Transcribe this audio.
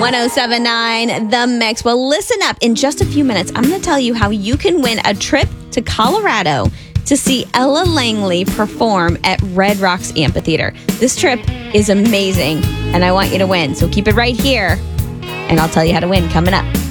1079 The Mix. Well, listen up. In just a few minutes, I'm going to tell you how you can win a trip to Colorado to see Ella Langley perform at Red Rocks Amphitheater. This trip is amazing, and I want you to win. So keep it right here, and I'll tell you how to win coming up.